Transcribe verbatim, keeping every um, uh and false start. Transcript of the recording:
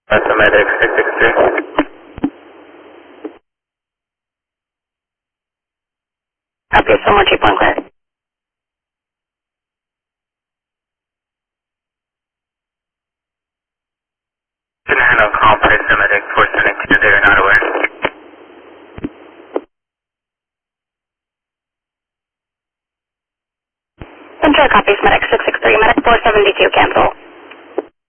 That's a medic six six three. Copy, so much cheap one clear. Can handle complex medic four seventy-two, they are not aware. Control copies, medic six six three, medic four seventy-two, cancel.